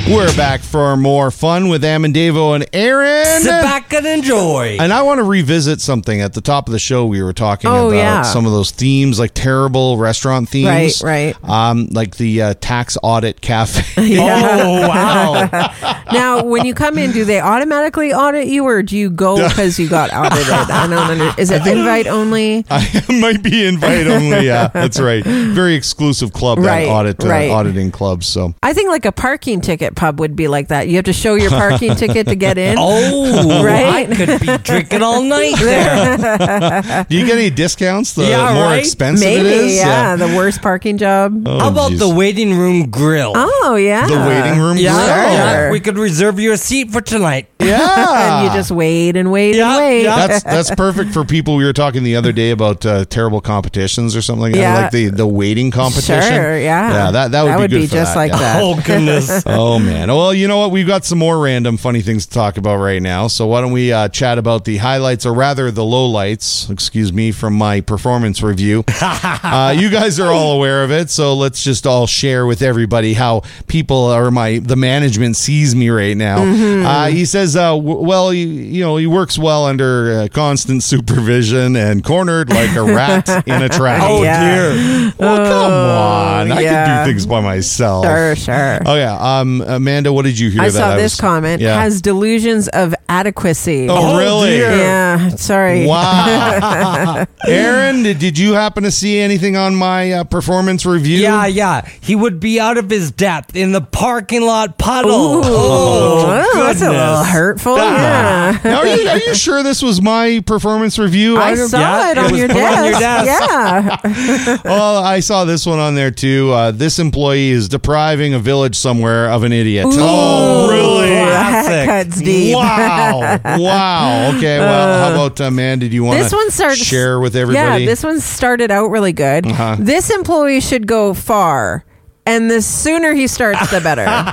We're back for more fun with Amandavo and Aaron. Sit back and enjoy. And I want to revisit something at the top of the show. We were talking about some of those themes, like terrible restaurant themes. Right. Like the tax audit cafe. Oh, wow. Now, when you come in, do they automatically audit you, or do you go because you got audited? I don't understand. Is it invite only? I might be invite only. Yeah, that's right. Very exclusive club, that auditing club. So I think like a parking ticket pub would be like that. You have to show your parking ticket to get in. Oh, right? I could be drinking all night there. Do you get any discounts the more expensive Maybe, it is? Yeah, the worst parking job. Oh, How about the waiting room grill? Oh, yeah. The waiting room grill? Yeah, we could reserve your seat for tonight. Yeah. And you just wait and wait and wait. Yeah. That's perfect for people. We were talking the other day about terrible competitions or something like that, like the waiting competition. Sure, yeah. Yeah, that would be good for just that, like yeah. that. Oh, goodness. Oh, man. Well, you know what? We've got some more random funny things to talk about right now. So why don't we chat about the highlights, or rather the lowlights, excuse me, from my performance review. You guys are all aware of it, so let's just all share with everybody how people or the management sees me right now. Mm-hmm. He says, he works well under constant supervision and cornered like a rat in a trap. Oh, Yeah. dear. Well, come on. I yeah. can do things by myself. Sure. Oh, yeah. Amanda, what did you hear? I saw this comment. Yeah. Has delusions of adequacy. Oh, really? dear. Yeah, sorry. Wow. Aaron, did you happen to see anything on my performance review? Yeah. He would be out of his depth in the parking lot puddle. Ooh, Oh, that's a little goodness. hurtful. Yeah. Now, are you sure this was my performance review? I saw Yeah, it it on was your put desk. on your desk. Yeah. Well, I saw this one on there too. This employee is depriving a village somewhere of an idiot. Oh, really? That Classic. cuts deep. Wow. Okay. Well, how about man? Did you want This one to starts, share with everybody? Yeah, this one started out really good. Uh-huh. This employee should go far. And the sooner he starts, the better. Love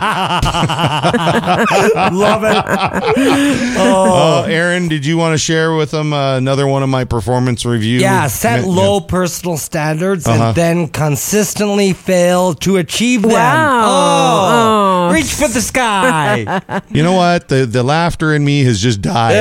it. Aaron, did you want to share with them another one of my performance reviews? Yeah, set low personal standards and then consistently fail to achieve them. Wow. Oh, reach for the sky. You know what? The laughter in me has just died.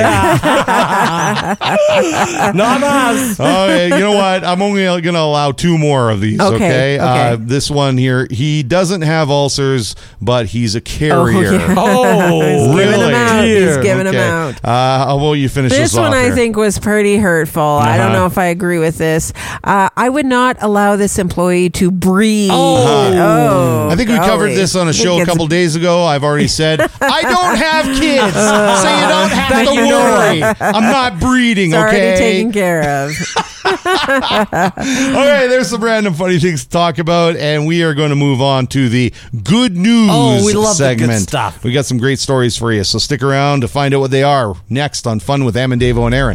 Not us. Okay, you know what? I'm only going to allow two more of these, okay? Okay. This one here, he doesn't have ulcers, but he's a carrier. Oh, He's giving really? them out. He's giving them Okay. out. How about you finish this This off one I here? think was pretty hurtful. I don't know if I agree with this. I would not allow this employee to breathe. Oh, I think we covered golly. this on a I think show a it's- couple days ago. I've already said, I don't have kids, so you don't have to you know worry. I'm not breeding, It's already okay? taken care of. Okay, there's some random funny things to talk about, and we are going to move on to the good news Oh, we love the good segment. stuff. We got some great stories for you, so stick around to find out what they are next on Fun with Amandavo and Aaron.